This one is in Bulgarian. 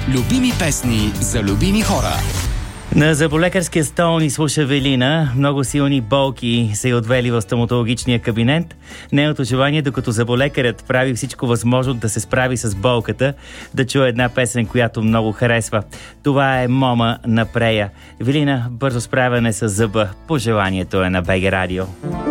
Любими песни за любими хора. На зъболекарския стол ни слуша Велина. Много силни болки се отвели в стоматологичния кабинет. Нейното желание, докато зъболекарят прави всичко възможно да се справи с болката, да чуе една песен, която много харесва. Това е Мома на Прея. Велина, бързо справяне с зъба. Пожеланието е на БГ Радио.